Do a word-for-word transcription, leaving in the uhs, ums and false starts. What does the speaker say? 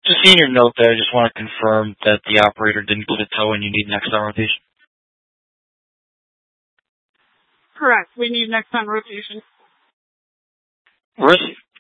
Just seeing your note there, I just want to confirm that the operator didn't glue the toe and you need next on rotation. Correct. We need next on rotation. Receive.